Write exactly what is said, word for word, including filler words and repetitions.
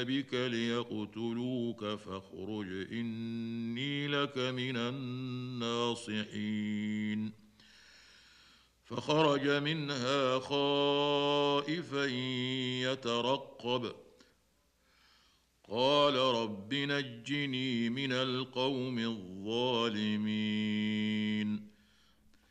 بك ليقتلوك فاخرج إني لك من الناصحين. فخرج منها خائفا يترقب قال رب نجني من القوم الظالمين.